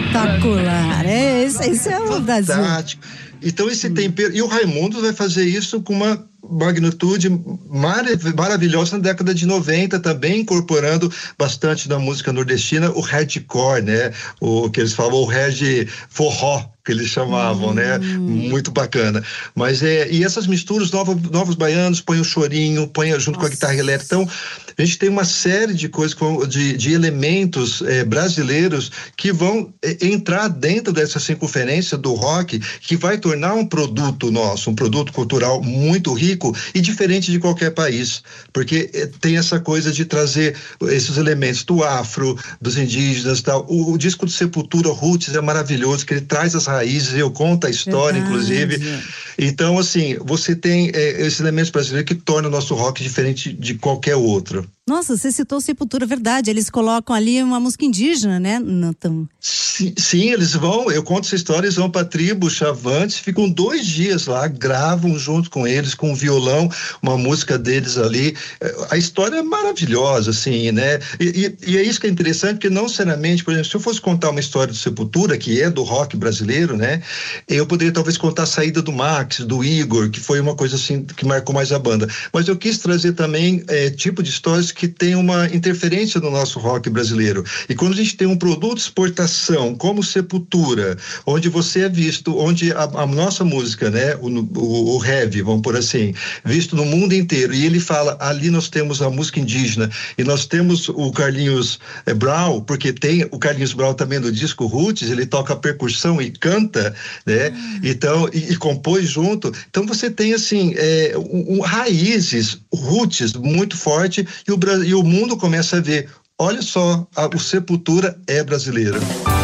Espetacular. Esse é o Brasil. Fantástico. Então esse tempero, e o Raimundos vai fazer isso com uma magnitude maravilhosa na década de 90, também incorporando bastante da música nordestina, o hardcore, né? O que eles falavam, o hard forró, que eles chamavam, né? Muito bacana. Mas e essas misturas, novos baianos, põe o chorinho, põe junto com a guitarra elétrica. Então, a gente tem uma série de coisas, de elementos brasileiros que vão entrar dentro dessa circunferência do rock, que vai tornar um produto nosso, um produto cultural muito rico e diferente de qualquer país, porque tem essa coisa de trazer esses elementos do afro, dos indígenas e tal. O disco do Sepultura, Roots, é maravilhoso, que ele traz as raízes, eu conto a história, inclusive. Então, assim, você tem esses elementos brasileiros que tornam o nosso rock diferente de qualquer outro. Nossa, você citou Sepultura, verdade. Eles colocam ali uma música indígena, né? Sim, eles vão, eu conto essa história, eles vão pra tribo Chavantes, ficam 2 dias lá, gravam junto com eles, com um violão, uma música deles ali. A história é maravilhosa, assim, né? E é isso que é interessante, porque não seriamente, por exemplo, se eu fosse contar uma história do Sepultura, que é do rock brasileiro, né? Eu poderia talvez contar a saída do Max, do Igor, que foi uma coisa assim, que marcou mais a banda. Mas eu quis trazer também tipo de histórias que tem uma interferência no nosso rock brasileiro. E quando a gente tem um produto de exportação como Sepultura, onde você é visto, onde a nossa música, né, o heavy, vamos por assim, visto no mundo inteiro, e ele fala, ali nós temos a música indígena, e nós temos o Carlinhos Brown, porque tem o Carlinhos Brown também do disco Roots, ele toca percussão e canta, né, então, e compôs junto. Então você tem assim, raízes, roots muito forte, e o mundo começa a ver, olha só, o Sepultura é brasileiro.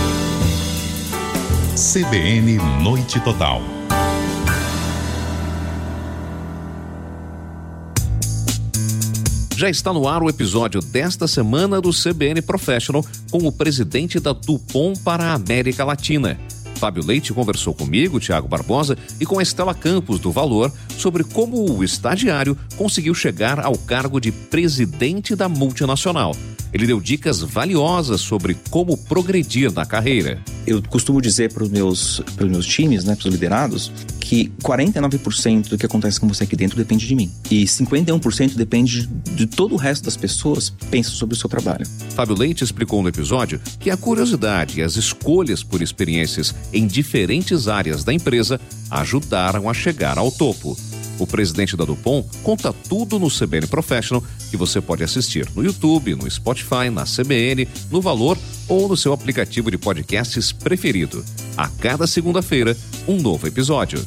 CBN Noite Total. Já está no ar o episódio desta semana do CBN Professional com o presidente da DuPont para a América Latina. Fábio Leite conversou comigo, Thiago Barbosa, e com a Estela Campos, do Valor, sobre como o estagiário conseguiu chegar ao cargo de presidente da multinacional. Ele deu dicas valiosas sobre como progredir na carreira. Eu costumo dizer para os meus times, né, para os liderados, que 49% do que acontece com você aqui dentro depende de mim. E 51% depende de todo o resto das pessoas que pensam sobre o seu trabalho. Fábio Leite explicou no episódio que a curiosidade e as escolhas por experiências em diferentes áreas da empresa ajudaram a chegar ao topo. O presidente da DuPont conta tudo no CBN Professional, que você pode assistir no YouTube, no Spotify, na CBN, no Valor ou no seu aplicativo de podcasts preferido. A cada segunda-feira, um novo episódio.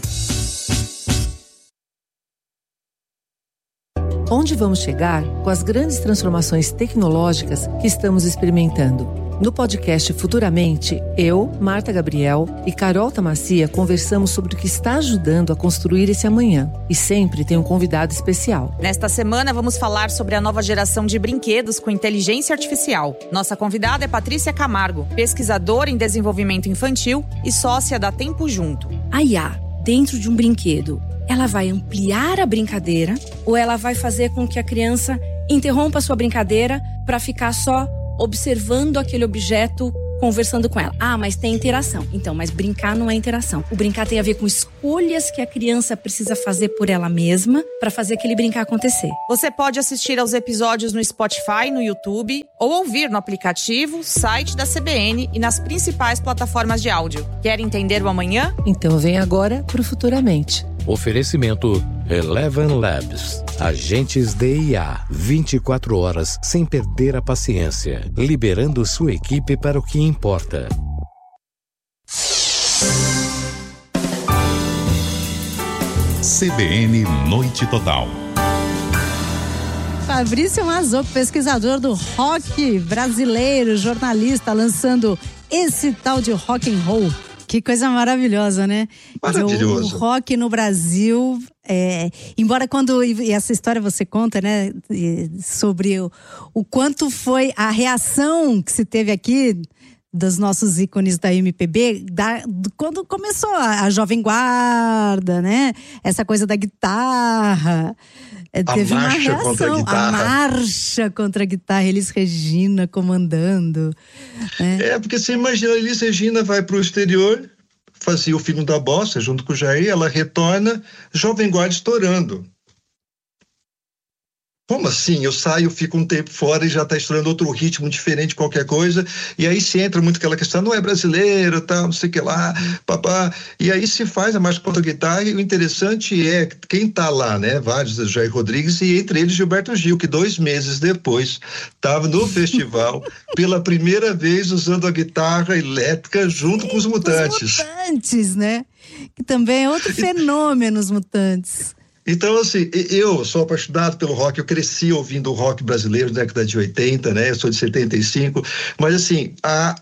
Onde vamos chegar com as grandes transformações tecnológicas que estamos experimentando? No podcast Futuramente, eu, Marta Gabriel e Carol Tamassia conversamos sobre o que está ajudando a construir esse amanhã. E sempre tem um convidado especial. Nesta semana, vamos falar sobre a nova geração de brinquedos com inteligência artificial. Nossa convidada é Patrícia Camargo, pesquisadora em desenvolvimento infantil e sócia da Tempo Junto. A IA, dentro de um brinquedo, ela vai ampliar a brincadeira ou ela vai fazer com que a criança interrompa a sua brincadeira para ficar só observando aquele objeto, conversando com ela? Ah, mas tem interação. Então, mas brincar não é interação. O brincar tem a ver com escolhas que a criança precisa fazer por ela mesma para fazer aquele brincar acontecer. Você pode assistir aos episódios no Spotify, no YouTube, ou ouvir no aplicativo, site da CBN e nas principais plataformas de áudio. Quer entender o amanhã? Então vem agora pro Futuramente. Oferecimento Eleven Labs. Agentes de IA. 24 horas sem perder a paciência. Liberando sua equipe para o que importa. CBN Noite Total. Fabrício Mazzoco, pesquisador do rock brasileiro, jornalista, lançando esse tal de rock and roll. Que coisa maravilhosa, né? Maravilhoso. O rock no Brasil, embora e essa história você conta, né? Sobre o quanto foi a reação que se teve aqui dos nossos ícones da MPB, quando começou a Jovem Guarda, né? Essa coisa da guitarra. Teve uma reação, a marcha contra a guitarra, Elis Regina comandando. Né? Porque você imagina, a Elis Regina vai para o exterior, fazia o Filho da Bossa junto com o Jair, ela retorna, Jovem Guarda estourando. Como assim? Eu saio, fico um tempo fora e já está estourando outro ritmo diferente, qualquer coisa, e aí se entra muito aquela questão, não é brasileiro, tal, não sei o que lá, papá, e aí se faz a marcha contra a guitarra, e o interessante é quem está lá, né? Vários, Jair Rodrigues, e entre eles Gilberto Gil, que 2 meses depois estava no festival, pela primeira vez usando a guitarra elétrica junto com os Mutantes. Os Mutantes, né? Que também é outro fenômeno, os Mutantes. Então, assim, eu sou apaixonado pelo rock, eu cresci ouvindo o rock brasileiro na década de 80, né? Eu sou de 75, mas assim,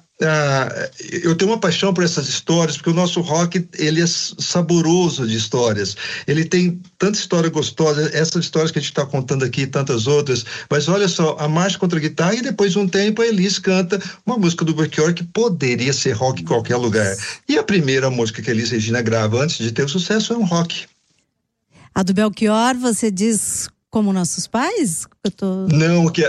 eu tenho uma paixão por essas histórias, porque o nosso rock, ele é saboroso de histórias. Ele tem tanta história gostosa, essas histórias que a gente está contando aqui, tantas outras, mas olha só, a marcha contra a guitarra, e depois de um tempo a Elis canta uma música do Belchior que poderia ser rock em qualquer lugar. E a primeira música que a Elis Regina grava antes de ter o sucesso é um rock. A do Belchior, você diz como nossos pais? Não, que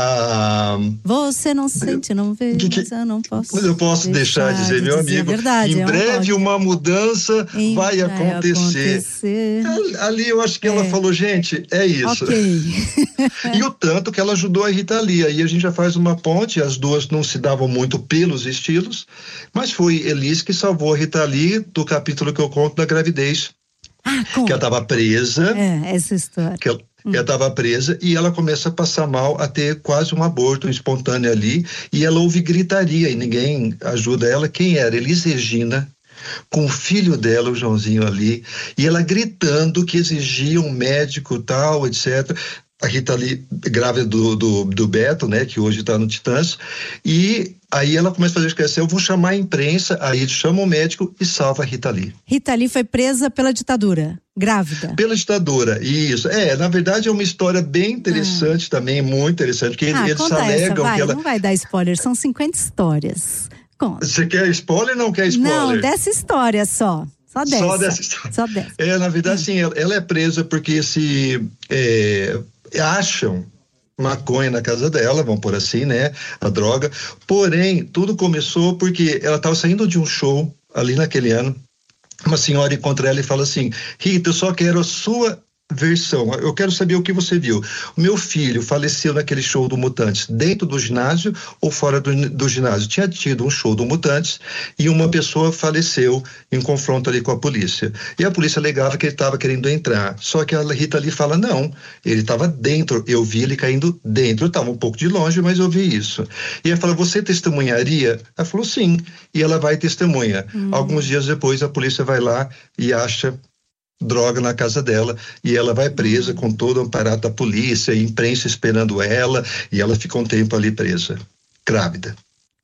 Você não sente, não vê, mas eu não posso. Mas eu posso deixar de dizer, meu amigo. Verdade, em breve uma mudança vai acontecer. Ali eu acho que ela falou, gente, é isso. Ok. E o tanto que ela ajudou a Rita Lee. Aí a gente já faz uma ponte, as duas não se davam muito pelos estilos, mas foi Elis que salvou a Rita Lee do capítulo que eu conto da gravidez. Que ela estava presa. Essa história. Que ela estava presa e ela começa a passar mal, a ter quase um aborto espontâneo ali, e ela ouve gritaria e ninguém ajuda ela. Quem era? Elis Regina, com o filho dela, o Joãozinho ali, e ela gritando que exigia um médico tal, etc. A Rita Lee, grávida do Beto, né, que hoje está no Titãs, e aí ela começa a fazer esquecer, eu vou chamar a imprensa, aí chama o médico e salva a Rita Lee. Rita Lee foi presa pela ditadura, grávida. Pela ditadura, isso. Na verdade é uma história bem interessante também, muito interessante, porque eles alegam que ela... Não vai dar spoiler, são 50 histórias. Conta. Você quer spoiler ou não quer spoiler? Não, dessa história só. Só dessa. Só dessa história. Só dessa. Na verdade, sim, ela é presa porque acham maconha na casa dela, vamos por assim, né? A droga. Porém, tudo começou porque ela estava saindo de um show ali naquele ano. Uma senhora encontra ela e fala assim: Rita, eu só quero a sua versão, eu quero saber o que você viu. O meu filho faleceu naquele show do Mutantes, dentro do ginásio ou fora do ginásio? Tinha tido um show do Mutantes e uma pessoa faleceu em confronto ali com a polícia. E a polícia alegava que ele estava querendo entrar. Só que a Rita ali fala, não, ele estava dentro, eu vi ele caindo dentro, eu estava um pouco de longe, mas eu vi isso. E ela fala, você testemunharia? Ela falou, sim. E ela vai e testemunha. Alguns dias depois a polícia vai lá e acha droga na casa dela e ela vai presa com todo o aparato da polícia, imprensa esperando ela, e ela fica um tempo ali presa, grávida.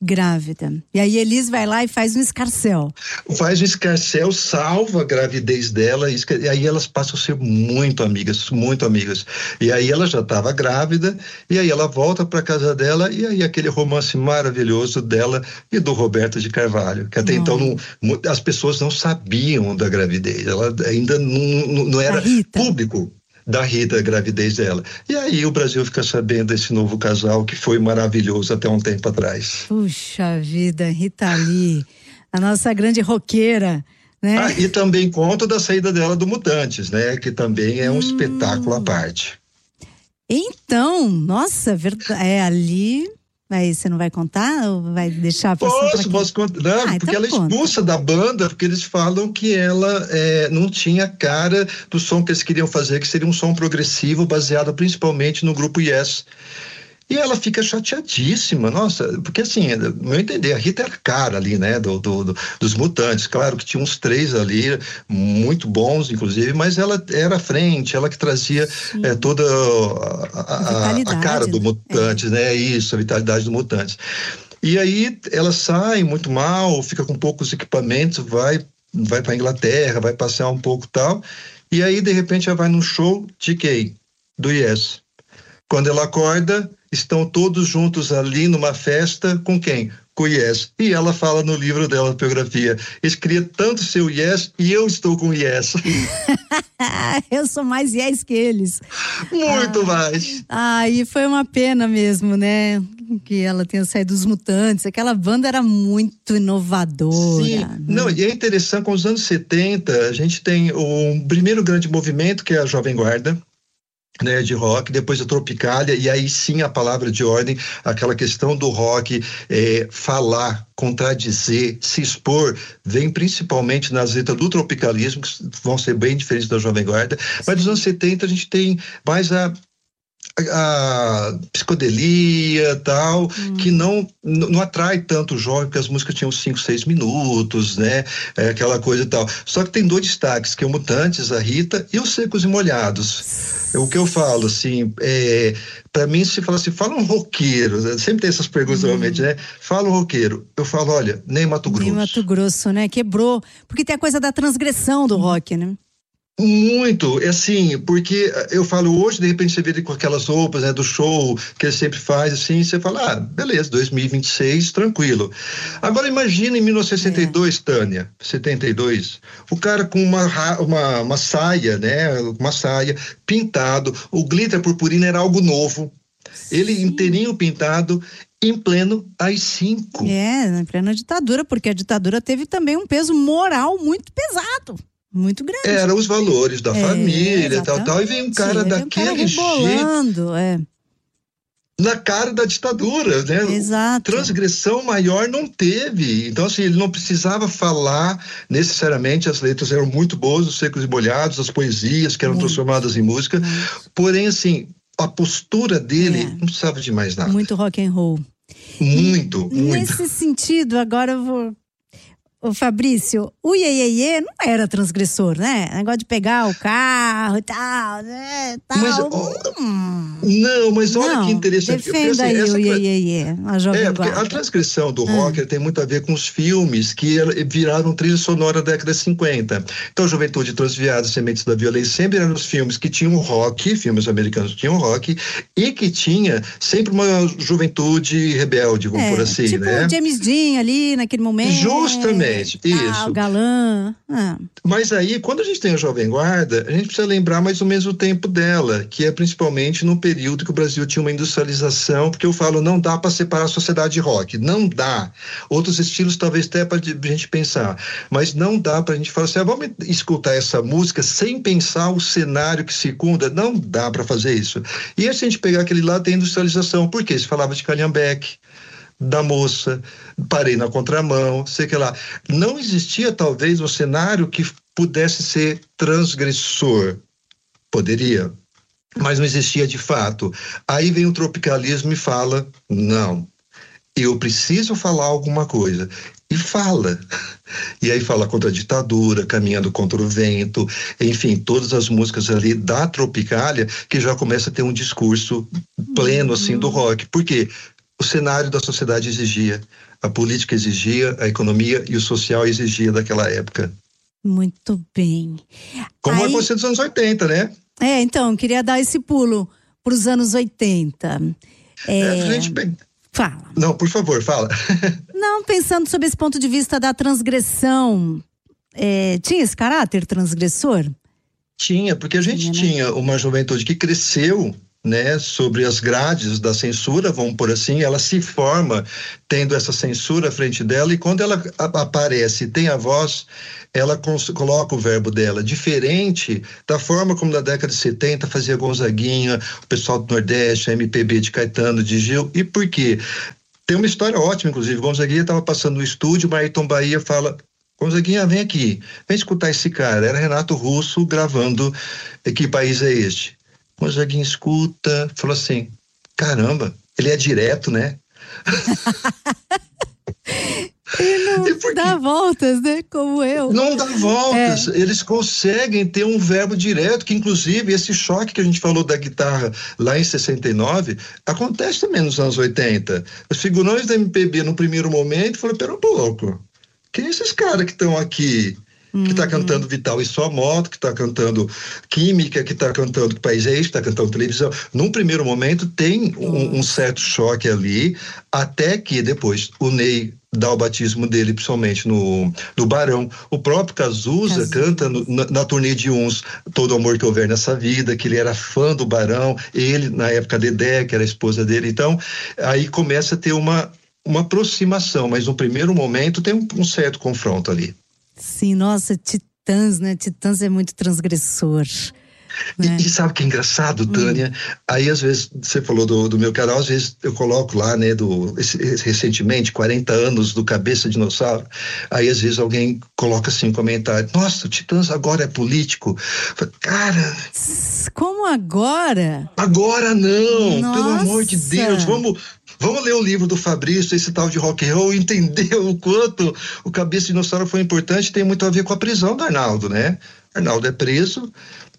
E aí Elis vai lá e faz um escarcéu. Faz um escarcéu, salva a gravidez dela, e aí elas passam a ser muito amigas. E aí ela já estava grávida, e aí ela volta para casa dela, e aí aquele romance maravilhoso dela e do Roberto de Carvalho, que até então as pessoas não sabiam da gravidez, ela ainda não era público. Da Rita, a gravidez dela. E aí o Brasil fica sabendo desse novo casal que foi maravilhoso até um tempo atrás. Puxa vida, Rita Lee, a nossa grande roqueira, né? E também conta da saída dela do Mutantes, né? Que também é um espetáculo à parte. Então, nossa, ali... Aí você não vai contar ou vai deixar pra Posso contar. Não, porque ela é expulsa da banda, porque eles falam que ela não tinha cara do som que eles queriam fazer, que seria um som progressivo baseado principalmente no grupo Yes. E ela fica chateadíssima, nossa, porque assim, no meu entender, a Rita era a cara ali, né, dos Mutantes, claro que tinha uns 3 ali, muito bons, inclusive, mas ela era à frente, ela que trazia toda a cara do Mutantes, né, isso, a vitalidade do Mutantes. E aí ela sai muito mal, fica com poucos equipamentos, vai para a Inglaterra, vai passear um pouco e tal, e aí de repente ela vai num show de quem? Do Yes. Quando ela acorda, estão todos juntos ali numa festa com quem? com o Yes. E ela fala no livro dela, biografia, eles queriam tanto ser o Yes e eu estou com o Yes. Eu sou mais Yes que eles. Muito mais. E foi uma pena mesmo, né? Que ela tenha saído dos Mutantes. Aquela banda era muito inovadora. Sim, né? Não, e é interessante, com os anos 70, a gente tem o primeiro grande movimento, que é a Jovem Guarda, né, de rock, depois a Tropicália, e aí sim a palavra de ordem, aquela questão do rock, falar, contradizer, se expor, vem principalmente nas letras do tropicalismo, que vão ser bem diferentes da Jovem Guarda, mas nos anos 70 a gente tem mais a psicodelia tal, que não atrai tanto o jovem, porque as músicas tinham 5, 6 minutos, né? Aquela coisa e tal. Só que tem 2 destaques, que é o Mutantes, a Rita, e os Secos e Molhados. O que eu falo, assim, pra mim, se fala assim, fala um roqueiro, né? Sempre tem essas perguntas, realmente, né? Fala um roqueiro. Eu falo, olha, nem Mato Grosso. Nem Mato Grosso, né? Quebrou. Porque tem a coisa da transgressão do rock, né? Muito, assim, porque eu falo hoje, de repente você vê ele com aquelas roupas, né, do show que ele sempre faz, assim, você fala, beleza, 2026, tranquilo. Agora imagina em 1962, Tânia, 72, o cara com uma saia, né, uma saia, pintado, o glitter purpurina era algo novo, ele inteirinho pintado, em pleno AI-5. Em plena ditadura, porque a ditadura teve também um peso moral muito pesado. Muito grande. Eram os valores da família, tal, e vem um cara daquele jeito. Na cara da ditadura, né? Exato. Transgressão maior não teve. Então, assim, ele não precisava falar necessariamente, as letras eram muito boas, os Secos e Molhados, as poesias que eram transformadas em música. Porém, assim, a postura dele não precisava de mais nada. Muito rock and roll. Muito. Nesse sentido, agora eu vou... Ô Fabrício, o Iê não era transgressor, né? Negócio de pegar o carro e tal, né? Mas olha que interessante. Defenda aí o Iê, a Jovem Guarda. Porque a transgressão do rock tem muito a ver com os filmes que viraram trilha sonora da década de 50. Então, Juventude Transviada, Sementes da Violência, sempre eram os filmes que tinham rock, filmes americanos tinham rock, e que tinha sempre uma juventude rebelde, vamos por assim, tipo né? Tipo James Dean ali, naquele momento. Justamente. Isso. O galã. Mas aí, quando a gente tem a Jovem Guarda, a gente precisa lembrar mais ou menos o tempo dela, que é principalmente no período que o Brasil tinha uma industrialização, porque eu falo, não dá para separar a sociedade de rock, não dá. Outros estilos talvez até para a gente pensar, mas não dá para a gente falar assim, vamos escutar essa música sem pensar o cenário que circunda, não dá para fazer isso. E se a gente pegar aquele lado da industrialização, por quê? Se falava de Calhambeque, da moça, parei na contramão, sei que lá. Não existia talvez um cenário que pudesse ser transgressor. Poderia, mas não existia de fato. Aí vem o tropicalismo e fala, não, eu preciso falar alguma coisa. E fala. E aí fala contra a ditadura, Caminhando contra o Vento, enfim, todas as músicas ali da Tropicália, que já começa a ter um discurso pleno, assim, do rock. Por quê? O cenário da sociedade exigia, a política exigia, a economia e o social exigia daquela época. Muito bem. Como aconteceu nos anos 80, né? Então, queria dar esse pulo para os anos 80. Fala. Não, por favor, fala. Não, pensando sob esse ponto de vista da transgressão, tinha esse caráter transgressor? Tinha, porque a gente tinha uma juventude que cresceu, né, sobre as grades da censura, vamos por assim, ela se forma tendo essa censura à frente dela, e quando ela aparece, tem a voz, ela coloca o verbo dela, diferente da forma como na década de 70 fazia Gonzaguinha, o pessoal do Nordeste, a MPB de Caetano, de Gil. E por quê? Tem uma história ótima, inclusive. Gonzaguinha estava passando no estúdio, o Ayrton Bahia fala, Gonzaguinha, vem aqui, vem escutar esse cara. Era Renato Russo gravando Que País é Este? Gonzaguinha escuta, falou assim, caramba, ele é direto, né? Ele não dá voltas, né? Como eu. Não dá voltas. Eles conseguem ter um verbo direto, que inclusive esse choque que a gente falou da guitarra lá em 69, acontece também nos anos 80. Os figurões da MPB no primeiro momento falaram, pera um pouco, quem é esses caras que estão aqui? que está cantando Vital e Sua Moto, que está cantando Química, que está cantando Que País é Este, que está cantando televisão. Num primeiro momento tem um certo choque ali, até que depois o Ney dá o batismo dele, principalmente no Barão. O próprio Cazuza canta na turnê de Uns, Todo Amor Que Houver Nessa Vida, que ele era fã do Barão, ele, na época, Dedé, que era a esposa dele. Então, aí começa a ter uma aproximação, mas no primeiro momento tem um certo confronto ali. Sim, nossa, Titãs, né? Titãs é muito transgressor. Né? E sabe o que é engraçado, Tânia? Aí, às vezes, você falou do meu canal, às vezes eu coloco lá, né, recentemente, 40 anos do Cabeça de Dinossauro. Aí, às vezes, alguém coloca assim um comentário: nossa, o Titãs agora é político. Cara. Como agora? Agora não, nossa. Pelo amor de Deus, Vamos ler o livro do Fabrício, esse tal de rock and roll, e entender o quanto o Cabeça de Dinossauro foi importante. Tem muito a ver com a prisão do Arnaldo, né? Arnaldo é preso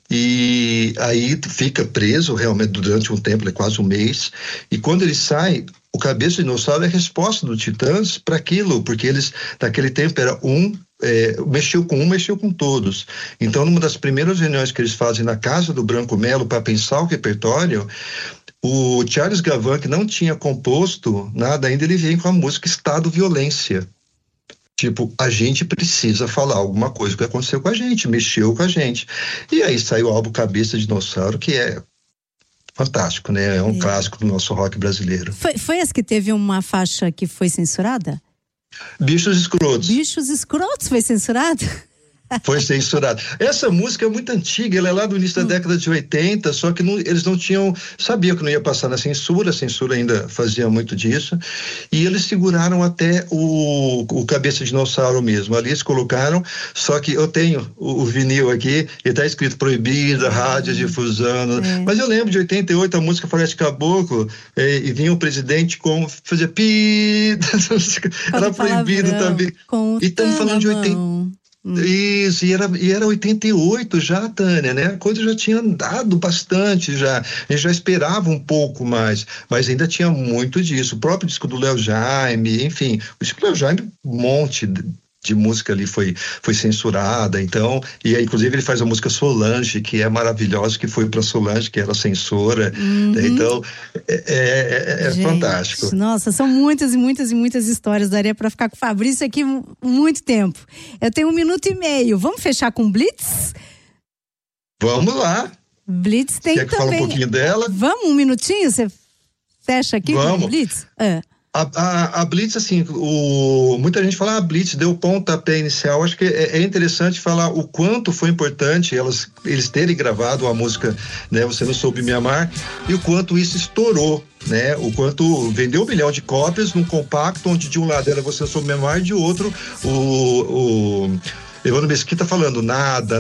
e aí fica preso realmente durante um tempo, quase um mês. E quando ele sai, o Cabeça de Dinossauro é a resposta do Titãs para aquilo, porque eles, naquele tempo, era mexeu com todos. Então, numa das primeiras reuniões que eles fazem na casa do Branco Melo para pensar o repertório, o Charles Gavan, que não tinha composto nada ainda, ele vem com a música Estado Violência. Tipo, a gente precisa falar alguma coisa que aconteceu com a gente, mexeu com a gente. E aí saiu o álbum Cabeça de Dinossauro, que é fantástico, né? É um clássico do nosso rock brasileiro. Foi essa que teve uma faixa que foi censurada? Bichos Escrotos. Bichos Escrotos foi censurada? Foi censurado. Essa música é muito antiga, ela é lá do início da década de 80, só que eles não tinham, sabiam que não ia passar na censura, a censura ainda fazia muito disso, e eles seguraram até o Cabeça de Dinossauro mesmo. Ali eles colocaram, só que eu tenho o vinil aqui, e está escrito proibida, rádio difusão, mas eu lembro de 88, a música Floresta Caboclo, e vinha o presidente fazia pi, era proibido também. E estamos falando de 80. Isso, e era 88 já, Tânia, né? A coisa já tinha andado bastante, já. A gente já esperava um pouco mais, mas ainda tinha muito disso. O próprio disco do Léo Jaime, enfim, o disco do Léo Jaime, um monte de música ali foi censurada, então, e aí, inclusive, ele faz a música Solange, que é maravilhosa, que foi para Solange, que era censora, né? Então, gente, fantástico. Nossa, são muitas e muitas e muitas histórias, daria para ficar com o Fabrício aqui muito tempo. Eu tenho 1 minuto e meio, vamos fechar com Blitz? Vamos lá. Blitz tem também. Quer que fale um pouquinho dela? Vamos, 1 minutinho, você fecha aqui com o Blitz? A Blitz, assim, muita gente fala, a Blitz deu pontapé inicial. Acho que é interessante falar o quanto foi importante eles terem gravado a música, né, Você Não Soube Me Amar, e o quanto isso estourou, né, o quanto vendeu 1 milhão de cópias num compacto, onde de um lado era Você Não Soube Me Amar, e de outro Evandro Mesquita falando nada,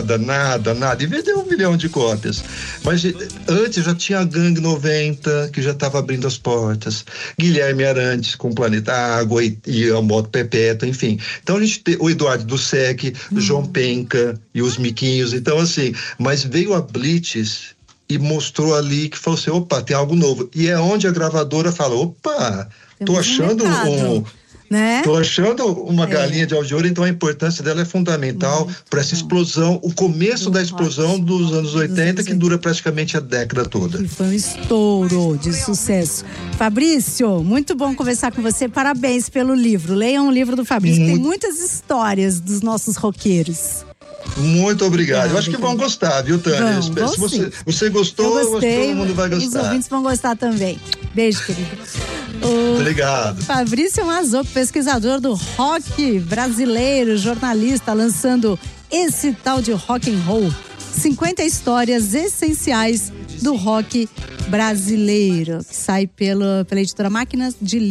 e vendeu 1 milhão de cópias. Mas antes já tinha a Gangue 90, que já estava abrindo as portas, Guilherme Arantes com Planeta Água e a Moto Perpétua, enfim. Então a gente tem o Eduardo Dussek, João Penca e os Miquinhos, então assim, mas veio a Blitz e mostrou ali que falou assim, opa, tem algo novo. E é onde a gravadora fala, opa, tô achando né? Tô achando uma galinha de ouro, então a importância dela é fundamental para essa explosão, o começo da explosão dos anos 80, que dura praticamente a década toda. E foi um estouro de sucesso. Fabrício, muito bom conversar com você, parabéns pelo livro. Leiam o livro do Fabrício, tem muitas histórias dos nossos roqueiros. Muito obrigado. Eu acho que vão gostar, viu, Tânia? Se você gostou, eu gostei, todo mundo vai gostar. Os ouvintes vão gostar também. Beijo, querido. Obrigado. Fabrício Mazocco, pesquisador do rock brasileiro, jornalista, lançando esse tal de rock and roll. 50 histórias essenciais do rock brasileiro, que sai pela editora Máquinas de